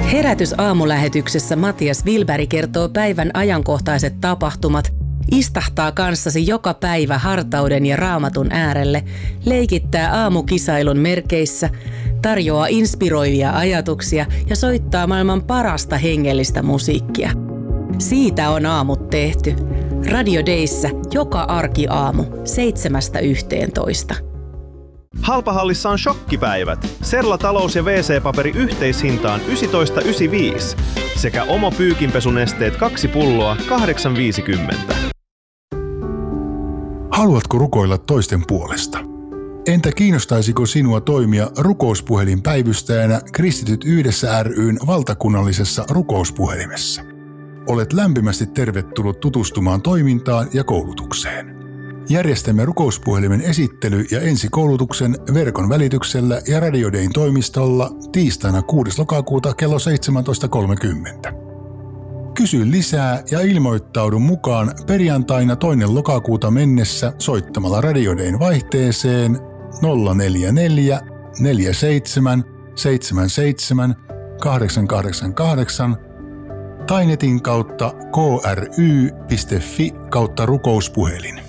Herätys-aamulähetyksessä Matias Wilberg kertoo päivän ajankohtaiset tapahtumat, istahtaa kanssasi joka päivä hartauden ja raamatun äärelle, leikittää aamukisailun merkeissä, tarjoaa inspiroivia ajatuksia ja soittaa maailman parasta hengellistä musiikkia. Siitä on aamut tehty. Radio Dayssä joka arkiaamu 7–11. Halpahallissa on shokkipäivät. Serla-talous- ja WC-paperi yhteishintaan 19,95 sekä Omo pyykinpesunesteet 2 pulloa 8,50. Haluatko rukoilla toisten puolesta? Entä kiinnostaisiko sinua toimia rukouspuhelinpäivystäjänä Kristityt yhdessä ry:n valtakunnallisessa rukouspuhelimessa? Olet lämpimästi tervetullut tutustumaan toimintaan ja koulutukseen. Järjestämme rukouspuhelimen esittely- ja ensikoulutuksen verkon välityksellä ja Radio Dayn toimistolla tiistaina 6. lokakuuta kello 17.30. Kysy lisää ja ilmoittaudu mukaan perjantaina 2. lokakuuta mennessä soittamalla Radio Dayn vaihteeseen 044 47 77 888 tai netin kautta kry.fi/rukouspuhelin.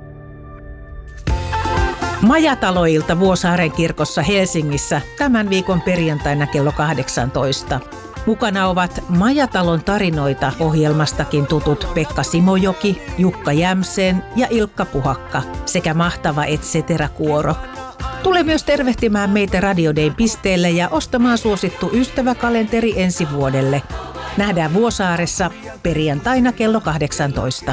Majataloilta Vuosaaren kirkossa Helsingissä tämän viikon perjantaina kello 18. Mukana ovat Majatalon tarinoita -ohjelmastakin tutut Pekka Simojoki, Jukka Jämseen ja Ilkka Puhakka sekä mahtava ETC-kuoro. Tule myös tervehtimään meitä Radio Dayn pisteelle ja ostamaan suosittu ystäväkalenteri ensi vuodelle. Nähdään Vuosaaressa perjantaina kello 18.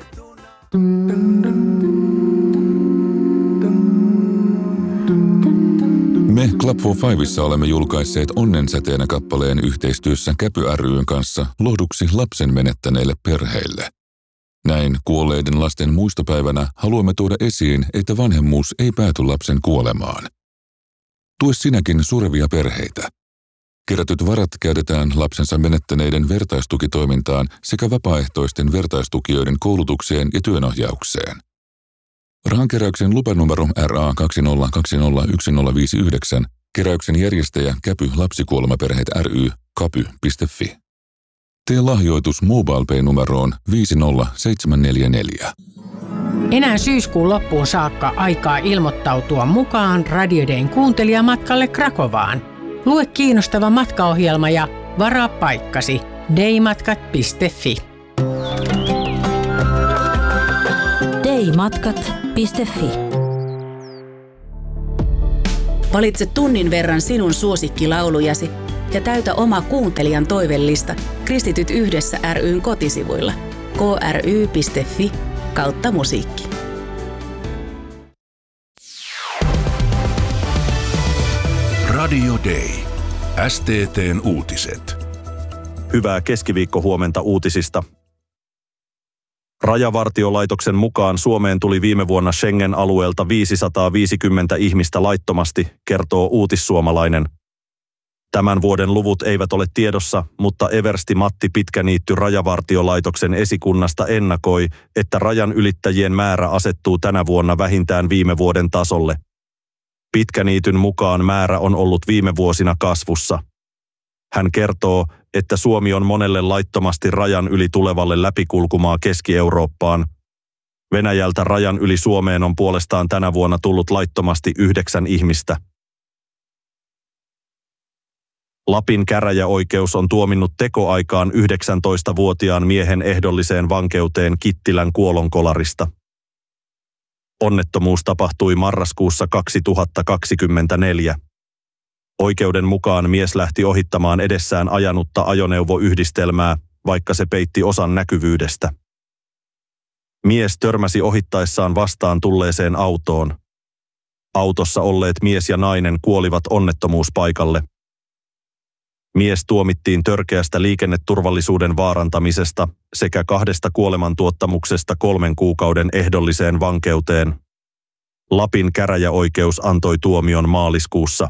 Me Club for Fivessa olemme julkaisseet Onnensäteenä kappaleen yhteistyössä Käpy ry:n kanssa lohduksi lapsen menettäneille perheille. Näin kuolleiden lasten muistopäivänä haluamme tuoda esiin, että vanhemmuus ei pääty lapsen kuolemaan. Tue sinäkin surevia perheitä. Kerätyt varat käytetään lapsensa menettäneiden vertaistukitoimintaan sekä vapaaehtoisten vertaistukijoiden koulutukseen ja työnohjaukseen. Rahankeräyksen lupanumero RA 20201059, keräyksen järjestäjä Käpy Lapsikuolemaperheet ry, kapy.fi. Tee lahjoitus MobilePay-numeroon 50744. Enää syyskuun loppuun saakka aikaa ilmoittautua mukaan Radio Dayn kuuntelijamatkalle Krakovaan. Lue kiinnostava matkaohjelma ja varaa paikkasi daymatkat.fi. daymatkat.fi. Valitse tunnin verran sinun suosikkilaulujasi ja täytä oma kuuntelijan toivellista Kristityt yhdessä ry:n kotisivuilla kry.fi/musiikki. Radio Day. STT:n uutiset. Hyvää keskiviikkohuomenta uutisista. Rajavartiolaitoksen mukaan Suomeen tuli viime vuonna Schengen-alueelta 550 ihmistä laittomasti, kertoo Uutissuomalainen. Tämän vuoden luvut eivät ole tiedossa, mutta eversti Matti Pitkäniitty Rajavartiolaitoksen esikunnasta ennakoi, että rajan ylittäjien määrä asettuu tänä vuonna vähintään viime vuoden tasolle. Pitkäniityn mukaan määrä on ollut viime vuosina kasvussa. Hän kertoo, että Suomi on monelle laittomasti rajan yli tulevalle läpikulkumaa Keski-Eurooppaan. Venäjältä rajan yli Suomeen on puolestaan tänä vuonna tullut laittomasti 9 ihmistä. Lapin käräjäoikeus on tuominnut tekoaikaan 19-vuotiaan miehen ehdolliseen vankeuteen Kittilän kuolonkolarista. Onnettomuus tapahtui marraskuussa 2024. Oikeuden mukaan mies lähti ohittamaan edessään ajanutta ajoneuvoyhdistelmää, vaikka se peitti osan näkyvyydestä. Mies törmäsi ohittaessaan vastaan tulleeseen autoon. Autossa olleet mies ja nainen kuolivat onnettomuuspaikalle. Mies tuomittiin törkeästä liikenneturvallisuuden vaarantamisesta sekä 2 kuolemantuottamuksesta 3 kuukauden ehdolliseen vankeuteen. Lapin käräjäoikeus antoi tuomion maaliskuussa.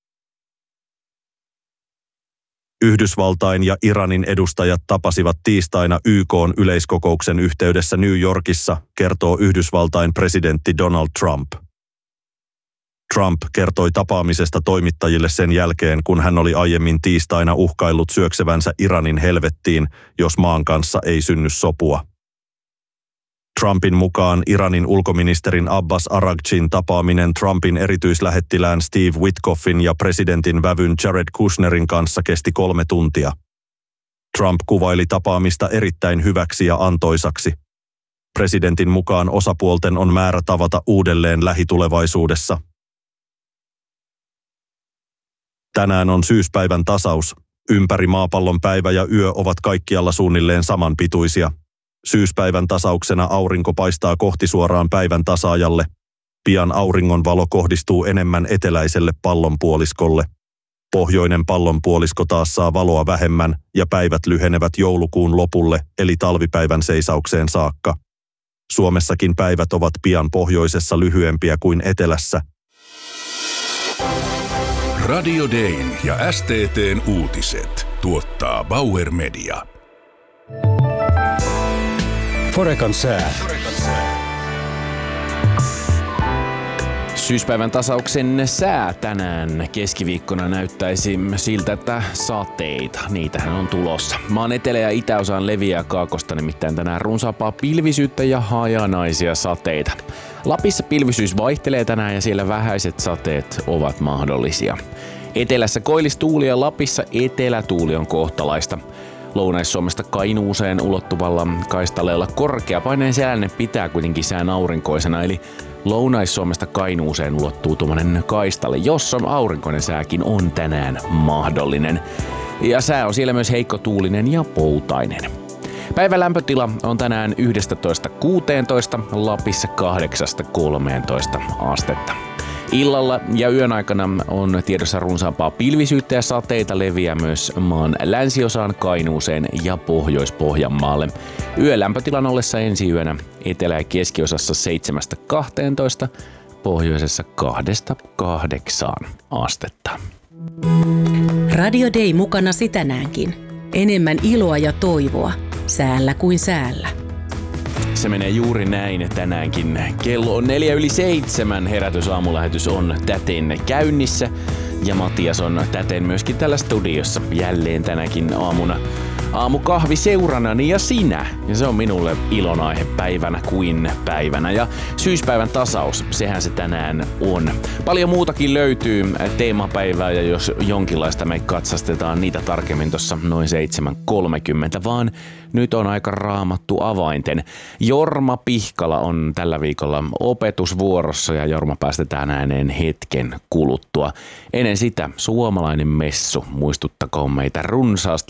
Yhdysvaltain ja Iranin edustajat tapasivat tiistaina YK:n yleiskokouksen yhteydessä New Yorkissa, kertoo Yhdysvaltain presidentti Donald Trump. Trump kertoi tapaamisesta toimittajille sen jälkeen, kun hän oli aiemmin tiistaina uhkaillut syöksevänsä Iranin helvettiin, jos maan kanssa ei synny sopua. Trumpin mukaan Iranin ulkoministerin Abbas Araghchin tapaaminen Trumpin erityislähettilään Steve Witkoffin ja presidentin vävyn Jared Kushnerin kanssa kesti 3 tuntia. Trump kuvaili tapaamista erittäin hyväksi ja antoisaksi. Presidentin mukaan osapuolten on määrä tavata uudelleen lähitulevaisuudessa. Tänään on syyspäivän tasaus. Ympäri maapallon päivä ja yö ovat kaikkialla suunnilleen samanpituisia. Syyspäivän tasauksena aurinko paistaa kohti suoraan päivän tasaajalle. Pian auringon valo kohdistuu enemmän eteläiselle pallonpuoliskolle. Pohjoinen pallonpuolisko taas saa valoa vähemmän ja päivät lyhenevät joulukuun lopulle eli talvipäivän seisaukseen saakka. Suomessakin päivät ovat pian pohjoisessa lyhyempiä kuin etelässä. Radio Dayn ja STT:n uutiset tuottaa Bauer Media. Forekan sää. Syyspäivän tasauksen sää tänään keskiviikkona näyttäisi siltä, että sateita, niitähän on tulossa. Maan etelä- ja itäosaan leviää kaakosta nimittäin tänään runsaampaa pilvisyyttä ja hajanaisia sateita. Lapissa pilvisyys vaihtelee tänään ja siellä vähäiset sateet ovat mahdollisia. Etelässä koillistuuli ja Lapissa etelätuuli on kohtalaista. Lounais-Suomesta Kainuuseen ulottuvalla kaistaleella korkeapaineen säälne pitää kuitenkin sään aurinkoisena, eli Lounais-Suomesta Kainuuseen ulottuu tuommoinen kaistale, jossa aurinkoinen sääkin on tänään mahdollinen. Ja sää on siellä myös heikkotuulinen ja poutainen. Päivän lämpötila on tänään 11–16, Lapissa 8–13 astetta. Illalla ja yön aikana on tiedossa runsaampaa pilvisyyttä ja sateita leviää myös maan länsiosaan, Kainuuseen ja Pohjois-Pohjanmaalle. Yölämpötilan ollessa ensi yönä etelä- ja keskiosassa 7–12, pohjoisessa 2–8 astetta. Radio Day mukanasi tänäänkin. Enemmän iloa ja toivoa, säällä kuin säällä. Se menee juuri näin tänäänkin. Kello on 6:04. Herätysaamulähetys on täten käynnissä. Ja Matias on täten myöskin täällä studiossa jälleen tänäkin aamuna. Aamukahvi seuranani ja sinä. Ja se on minulle ilonaihe päivänä kuin päivänä. Ja syyspäivän tasaus, sehän se tänään on. Paljon muutakin löytyy teemapäivää ja jos jonkinlaista me katsastetaan niitä tarkemmin tuossa noin 7:30, vaan nyt on aika raamattu avainten. Jorma Pihkala on tällä viikolla opetusvuorossa ja Jorma päästetään ääneen hetken kuluttua. Ennen sitä suomalainen messu muistuttakoon meitä runsaasta